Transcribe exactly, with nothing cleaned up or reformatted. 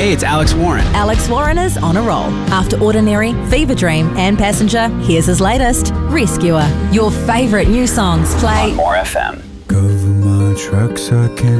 Hey, it's Alex Warren. Alex Warren is on a roll. After Ordinary, Fever Dream and Passenger, here's his latest, Rescuer. Your favourite new songs play on More F M. Cover my tracks, I can't